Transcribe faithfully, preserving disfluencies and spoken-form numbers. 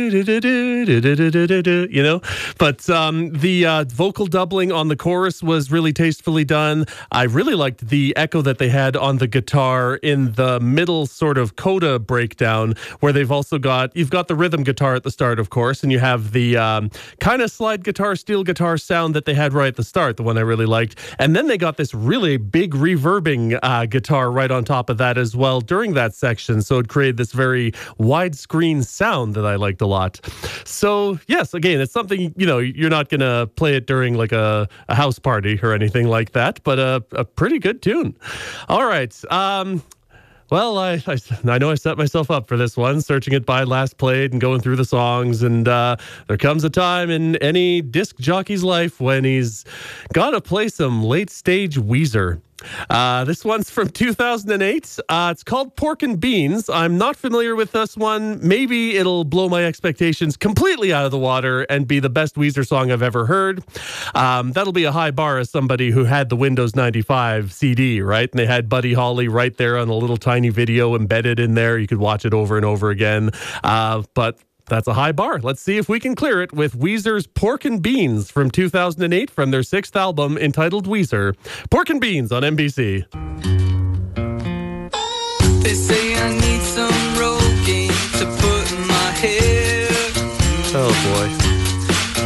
you know, but um, the uh, vocal doubling on the chorus was really tastefully done. I really liked the echo that they had on the guitar in the middle sort of coda breakdown, where they've also got, you've got the rhythm guitar at the start, of course, and you have the um, kind of slide guitar, steel guitar sound that they had right at the start, the one I really liked. And then they got this really big reverbing uh, guitar right on top of that as well during that section. So it created this very widescreen sound that I liked a lot. So yes, again, it's something, you know, you're not going to play it during like a, a house party or anything like that, but a, a pretty good tune. All right. Um, Well, I, I I know I set myself up for this one, searching it by last played and going through the songs. And uh, there comes a time in any disc jockey's life when he's got to play some late stage Weezer. Uh, this one's from two thousand eight. Uh, it's called Pork and Beans. I'm not familiar with this one. Maybe it'll blow my expectations completely out of the water and be the best Weezer song I've ever heard. Um, that'll be a high bar as somebody who had the Windows ninety-five C D, right? And they had Buddy Holly right there on a little tiny video embedded in there. You could watch it over and over again. Uh, but that's a high bar. Let's see if we can clear it with Weezer's Pork and Beans from two thousand eight from their sixth album entitled Weezer. Pork and Beans on N B C. They say